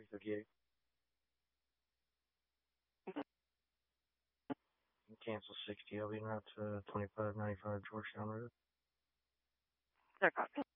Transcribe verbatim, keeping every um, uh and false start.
three fifty-eight. Cancel sixty. I'll be out to twenty-five ninety-five Georgetown Road. They're copy.